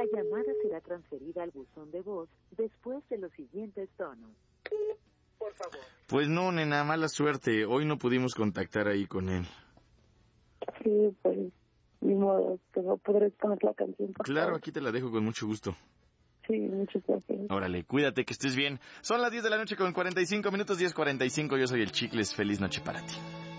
La llamada será transferida al buzón de voz después de los siguientes tonos. Por favor. Pues no, nena, mala suerte. Hoy no pudimos contactar ahí con él. Sí, pues, ni modo, pero podré poner la canción. Claro, favor. aquí te la dejo con mucho gusto. Sí, muchas gracias. Órale, cuídate, que estés bien. Son las 10 de la noche con 45 minutos, 10:45. Yo soy el Chicles. Feliz noche para ti.